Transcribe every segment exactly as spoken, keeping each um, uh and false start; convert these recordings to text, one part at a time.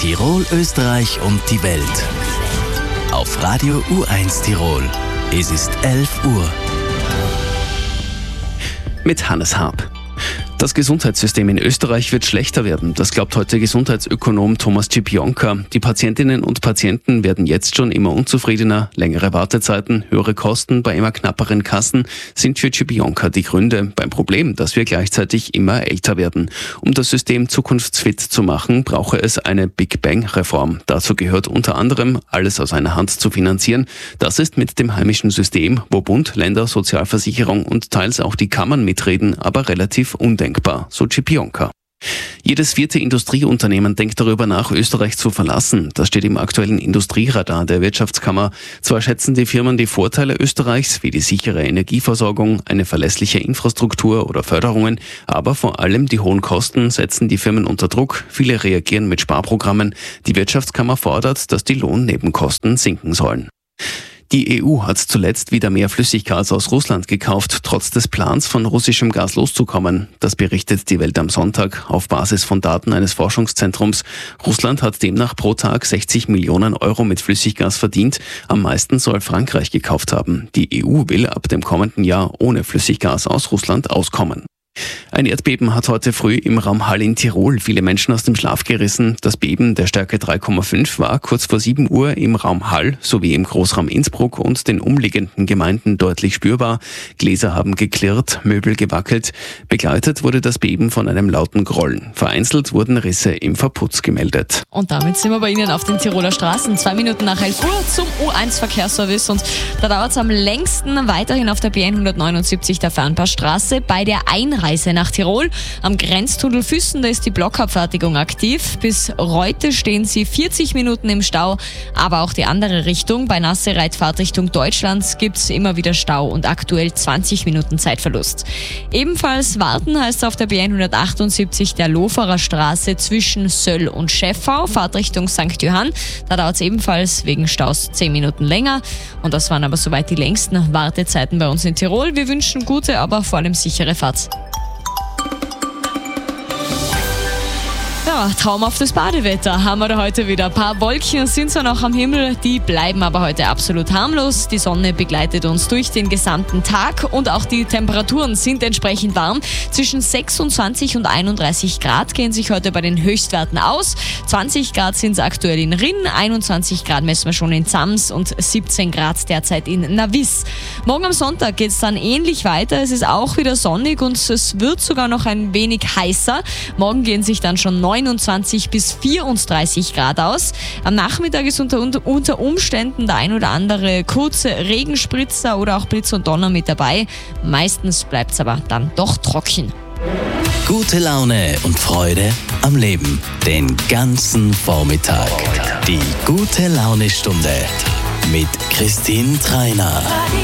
Tirol, Österreich und die Welt. Auf Radio U eins Tirol. Es ist elf Uhr. Mit Hannes Haab. Das Gesundheitssystem in Österreich wird schlechter werden. Das glaubt heute Gesundheitsökonom Thomas Czipionka. Die Patientinnen und Patienten werden jetzt schon immer unzufriedener. Längere Wartezeiten, höhere Kosten bei immer knapperen Kassen sind für Czipionka die Gründe beim Problem, dass wir gleichzeitig immer älter werden. Um das System zukunftsfit zu machen, brauche es eine Big Bang-Reform. Dazu gehört unter anderem, alles aus einer Hand zu finanzieren. Das ist mit dem heimischen System, wo Bund, Länder, Sozialversicherung und teils auch die Kammern mitreden, aber relativ undenkbar. So Czipionka. Jedes vierte Industrieunternehmen denkt darüber nach, Österreich zu verlassen. Das steht im aktuellen Industrieradar der Wirtschaftskammer. Zwar schätzen die Firmen die Vorteile Österreichs, wie die sichere Energieversorgung, eine verlässliche Infrastruktur oder Förderungen, aber vor allem die hohen Kosten setzen die Firmen unter Druck. Viele reagieren mit Sparprogrammen. Die Wirtschaftskammer fordert, dass die Lohnnebenkosten sinken sollen. Die E U hat zuletzt wieder mehr Flüssiggas aus Russland gekauft, trotz des Plans, von russischem Gas loszukommen. Das berichtet die Welt am Sonntag auf Basis von Daten eines Forschungszentrums. Russland hat demnach pro Tag sechzig Millionen Euro mit Flüssiggas verdient. Am meisten soll Frankreich gekauft haben. Die E U will ab dem kommenden Jahr ohne Flüssiggas aus Russland auskommen. Ein Erdbeben hat heute früh im Raum Hall in Tirol viele Menschen aus dem Schlaf gerissen. Das Beben der Stärke drei Komma fünf war kurz vor sieben Uhr im Raum Hall sowie im Großraum Innsbruck und den umliegenden Gemeinden deutlich spürbar. Gläser haben geklirrt, Möbel gewackelt. Begleitet wurde das Beben von einem lauten Grollen. Vereinzelt wurden Risse im Verputz gemeldet. Und damit sind wir bei Ihnen auf den Tiroler Straßen. Zwei Minuten nach elf Uhr zum U eins Verkehrsservice. Und da dauert es am längsten weiterhin auf der B hundertneunundsiebzig der Fernpassstraße bei der Einreise nach Tirol. Am Grenztunnel Füssen, da ist die Blockabfertigung aktiv. Bis Reute stehen Sie vierzig Minuten im Stau, aber auch die andere Richtung. Bei Nassereit Richtung Deutschland gibt es immer wieder Stau und aktuell zwanzig Minuten Zeitverlust. Ebenfalls warten heißt es auf der B hundertachtundsiebzig der Loferer Straße zwischen Söll und Schäffau, Fahrtrichtung Sankt Johann. Da dauert es ebenfalls wegen Staus zehn Minuten länger. Und das waren aber soweit die längsten Wartezeiten bei uns in Tirol. Wir wünschen gute, aber vor allem sichere Fahrt. Ja, traumhaftes Badewetter haben wir da heute wieder. Ein paar Wolken sind zwar noch am Himmel, die bleiben aber heute absolut harmlos. Die Sonne begleitet uns durch den gesamten Tag und auch die Temperaturen sind entsprechend warm. Zwischen sechsundzwanzig und einunddreißig Grad gehen sich heute bei den Höchstwerten aus. zwanzig Grad sind es aktuell in Rinn, einundzwanzig Grad messen wir schon in Zams und siebzehn Grad derzeit in Navis. Morgen am Sonntag geht es dann ähnlich weiter. Es ist auch wieder sonnig und es wird sogar noch ein wenig heißer. Morgen gehen sich dann schon neunundzwanzig bis vierunddreißig Grad aus. Am Nachmittag ist unter, unter Umständen der ein oder andere kurze Regenspritzer oder auch Blitz und Donner mit dabei. Meistens bleibt es aber dann doch trocken. Gute Laune und Freude am Leben. Den ganzen Vormittag. Die gute Laune-Stunde mit Christine Treiner.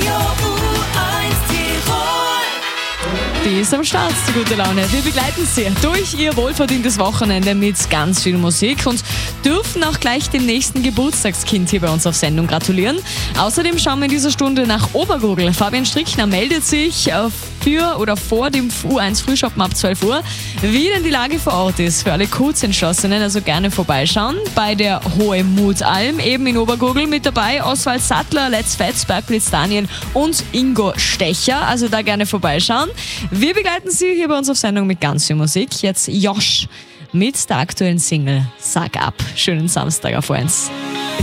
Die ist am Start, die gute Laune. Wir begleiten Sie durch Ihr wohlverdientes Wochenende mit ganz viel Musik und dürfen auch gleich dem nächsten Geburtstagskind hier bei uns auf Sendung gratulieren. Außerdem schauen wir in dieser Stunde nach Obergurgl. Fabian Strickner meldet sich für oder vor dem U eins Frühschoppen ab zwölf Uhr. Wie denn die Lage vor Ort ist, für alle Kurzentschlossenen, also gerne vorbeischauen. Bei der Hohe Mutalm, eben in Obergurgl, mit dabei Oswald Sattler, Let's Fets, Bergblitz Daniel und Ingo Stecher. Also da gerne vorbeischauen. Wir begleiten Sie hier bei uns auf Sendung mit ganz viel Musik. Jetzt Josh mit der aktuellen Single Sag ab. Schönen Samstag auf eins.